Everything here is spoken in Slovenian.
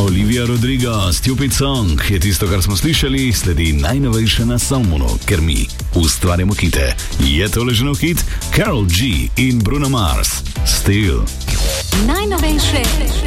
Olivia Rodrigo, Stupid Song je tisto, kar smo slišali, sledi najnovejše na Salmonu, ker mi ustvarjamo hite. Je tole že nov hit? Karol G in Bruno Mars. Still. Najnovejše